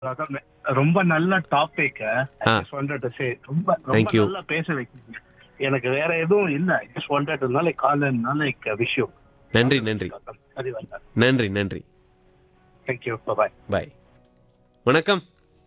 அதான் ரொம்ப நல்ல topic. Ah just wanted to say ரொம்ப ரொம்ப தேங்க் யூ. நல்லா பேச வைக்கீங்க. எனக்கு வேற எதுவும் இல்ல. Just wanted to like call and like wish you. நன்றி நன்றி அது வேண்டாம். நன்றி நன்றி. Thank you. பாய். பாய். வணக்கம்.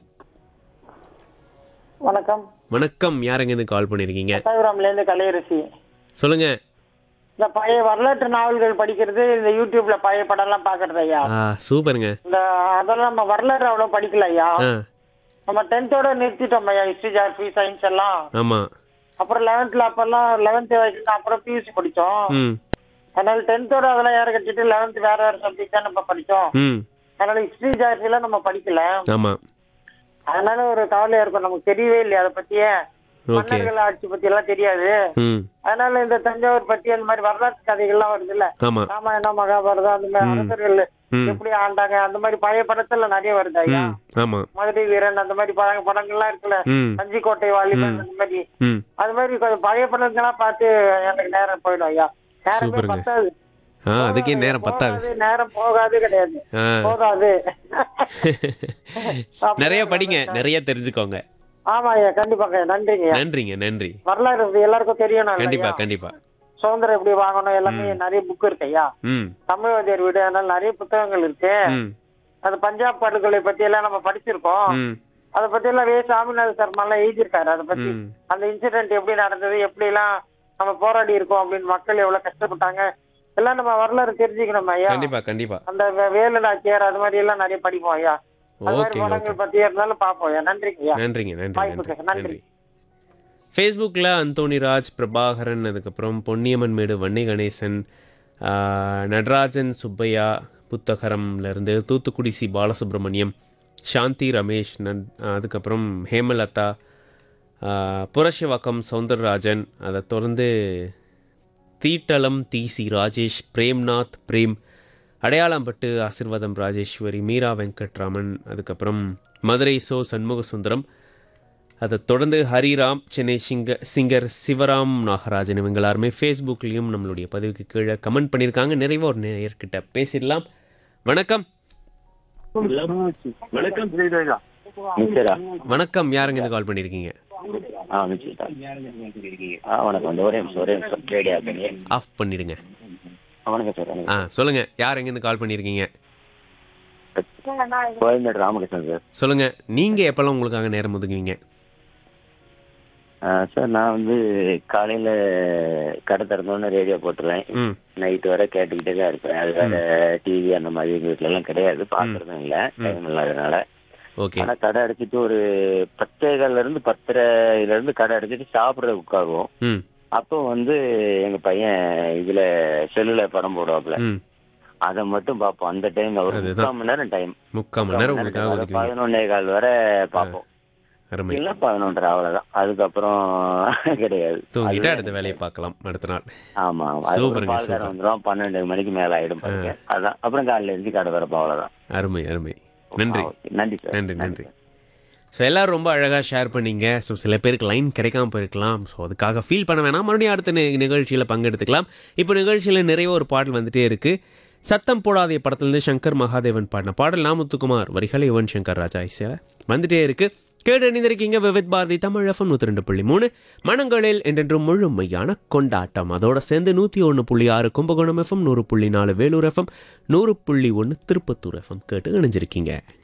வணக்கம். வணக்கம். யாருங்கேருந்து கால் பண்ணியிருக்கீங்க? பட்டாபுரம்லேருந்து கலையரசி. சொல்லுங்க. இந்த பழைய வரலாற்று நாவல்கள் படிக்கிறது, இந்த யூடியூப்ல பழைய படம்லாம் பார்க்கறது ஐயா. சூப்பருங்க. இந்த அதெல்லாம் நம்ம வரலாறு அவ்வளோ படிக்கல ஐயா. ஆ நம்ம 10th நிறுத்திட்டோம் ஐயா. ஹிஸ்டரி, ஜியாகிரபி, சயின்ஸ் எல்லாம். ஆமாம். அப்புறம் 11th அப்பெல்லாம் 11th வரைக்கும் அப்புறம் பியூசி படித்தோம். ம் அதனால 10th அதெல்லாம் ஏற கட்டிட்டு 11th வேற வேற சப்ஜெக்ட் தான் நம்ம படித்தோம். ம் அதனால ஹிஸ்டரி, ஜியாகிரபிலாம் நம்ம படிக்கல. ஆமாம். அதனால ஒரு கவலையா இருக்கும். நமக்கு தெரியவே இல்லையா அதை பத்தியே. ஓகே. மன்னர்கள் ஆட்சி பத்தி எல்லாம் தெரியாது. ம் அதனால இந்த தஞ்சாவூர் பத்தி அந்த மாதிரி வரலாற்று கதைகள்லாம் வருது இல்ல, ஆமாம். ராமாயணம், மகாபாரதம், அந்த மாதிரி அரசர்கள் ம் எப்படி ஆண்டாங்க, அந்த மாதிரி பழைய படத்துல நிறைய வருது ஐயா. ம் ஆமாம். மதுரை வீரன் அந்த மாதிரி படங்கள்லாம் இருக்குல்ல, ம் தஞ்சிக்கோட்டை வாலிபன் அந்த மாதிரி. ம் அது மாதிரி கொஞ்சம் பழைய படங்கள்லாம் பார்த்து எனக்கு நேரம் போயிடும் ஐயா. நேரமே சூப்பருங்க. பத்தாது. அதுக்கே நேரம் பத்தாது. போகாது, நேரம் போகாது கிடையாது, ஆ போகாது. நிறைய படிங்க, நிறைய தெரிஞ்சுக்கோங்க. ஆமா ஐயா, கண்டிப்பாங்க. நன்றிங்க ஐயா. நன்றிங்க நன்றி. வரலாறு எல்லாருக்கும் தெரியணும் கண்டிப்பா இல்லையா? கண்டிப்பா. சுதந்திரம் எப்படி வாங்கணும் எல்லாமே நிறைய புக் இருக்கு ஐயா. ம் தமிழ்வாதியார் வீடு, அதனால நிறைய புத்தகங்கள் இருக்கு. ம் அது பஞ்சாப் படுகொலை பத்தி எல்லாம் நம்ம படிச்சிருக்கோம். ம் அதை பத்தி எல்லாம் சாமிநாத சர்மா எல்லாம் எழுதியிருக்காரு. அதை பத்தி ம் அந்த இன்சிடென்ட் எப்படி நடந்தது, எப்படி எல்லாம் நம்ம போராடி இருக்கோம் அப்படின்னு, மக்கள் எவ்வளவு கஷ்டப்பட்டாங்க எல்லாம் நம்ம வரலாறு தெரிஞ்சுக்கணும் ஐயா. கண்டிப்பா கண்டிப்பா. அந்த வேலு நாச்சியார் அது மாதிரி எல்லாம் நிறைய படிப்போம் ஐயா. அது மாதிரி ஓகேங்க ஓகே. படங்கள் பத்தி இருந்தாலும் பார்ப்போம் ஐயா. நன்றிங்க ஐயா. நன்றிங்க நன்றி வாய்ப்புக்கு நன்றி நன்றி. நன்றி. ஃபேஸ்புக்கில் அந்தோணிராஜ், பிரபாகரன், அதுக்கப்புறம் பொன்னியம்மன் மேடு, வன்னி கணேசன், நடராஜன் சுப்பையா புத்தகரம்லேருந்து, தூத்துக்குடி சி பாலசுப்ரமணியம், சாந்தி ரமேஷ், அதுக்கப்புறம் ஹேமலதா, புரஷவாக்கம் சவுந்தரராஜன், அதை தொடர்ந்து தீட்டலம் டிசி ராஜேஷ், பிரேம்நாத் பிரேம், அடையாளம்பட்டு ஆசிர்வாதம் ராஜேஸ்வரி, மீரா வெங்கட்ராமன், அதுக்கப்புறம் மதுரை சோ சண்முக சுந்தரம், அதை தொடர்ந்து ஹரிராம், சென்னை சிங்கர் சிவராம் நாகராஜன், இவங்க எல்லாருமே ஃபேஸ்புக்லேயும் நம்மளுடைய பதிவுக்கு கீழே கமெண்ட் பண்ணியிருக்காங்க. நிறைய ஒரு நேயர்கிட்ட பேசிடலாம். வணக்கம். வணக்கம். வணக்கம். யாருங்க இந்த கால் பண்ணியிருக்கீங்க? வணக்கம். ஒரே நிமிஷம் ரேடியோ பண்ணி ஆஃப் பண்ணிடுங்க. வணக்கம் சார். சொல்லுங்க. யார் எங்கேருந்து கால் பண்ணியிருக்கீங்க? கோயம்பேடு ராமகிருஷ்ணன் சார். சொல்லுங்க. நீங்கள் எப்போல்லாம் உங்களுக்காக நேரம் ஒதுக்குவீங்க? சார் நான் காலையில கடை திறந்தோன்னு ரேடியோ போட்டுருவேன். ம் நைட்டு வரை கேட்டுக்கிட்டே தான் இருப்பேன். அது வேற டிவி அந்த மாதிரி எங்க வீட்டுல எல்லாம் கிடையாது, பாக்குறதும் இல்ல, டைம் இல்லாதனால. ஓகே. ஆனா கடை அடைச்சிட்டு ஒரு 10:15 கடை அடைச்சிட்டு சாப்பிடுறது உட்காருவோம். ம் அப்போ எங்க பையன் இதுல செல்லுல படம் போடுவாப்புல, ம் அதை மட்டும் பார்ப்போம். அந்த டைம் ஒரு அதுதான். 3/4 மணி நேரம் டைம், 3/4 மணி நேரம் உங்களுக்காக ஒதுக்குவீங்க. 11:15 வரை பார்ப்போம். அருமை. இல்ல 11:30 அவ்வளவுதான். அதுக்கப்புறம் கிடையாது. தூங்கிட்டு அடுத்த வேலையை பார்க்கலாம் அடுத்த நாள். ஆமா ஆமா. சூப்பருங்க, பால்காரன் சூப்பர். வந்துடும், 12 மணிக்கு மேல ஆயிடும் பாருங்க. அதான் அப்புறம் காலையில இருந்து கடை வரப்போ அவ்வளவுதான். அருமை அருமை. நன்றி நன்றி சார். நன்றி நன்றி. ஸோ எல்லோரும் ரொம்ப அழகாக ஷேர் பண்ணிங்க. ஸோ சில பேருக்கு லைன் கிடைக்காம போயிருக்கலாம். ஸோ அதுக்காக ஃபீல் பண்ண வேணாம். மறுபடியும் அடுத்த நிகழ்ச்சியில் பங்கெடுத்துக்கலாம். இப்போ நிகழ்ச்சியில் நிறைய ஒரு பாடல் வந்துட்டே இருக்குது. சத்தம் போடாதே படத்துலேருந்து சங்கர் மகாதேவன் பாடின பாடல், நாமுத்துக்குமார் வரிகளை யுவன் சங்கர் ராஜா இசையில் வந்துட்டே இருக்குது. கேட்டு அணிந்திருக்கீங்க விவித் பாரதி தமிழ் FM 102.3 மனங்களில் என்றென்றும் முழுமையான கொண்டாட்டம். அதோட சேர்ந்து 101.6 Kumbakonam FM, 100.4 Vellore FM, 100.1 Tirupattur FM கேட்டு இணைஞ்சிருக்கீங்க.